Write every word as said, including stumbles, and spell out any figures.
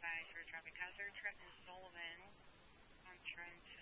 advised for a traffic hazard. Trenton Sullivan on Trent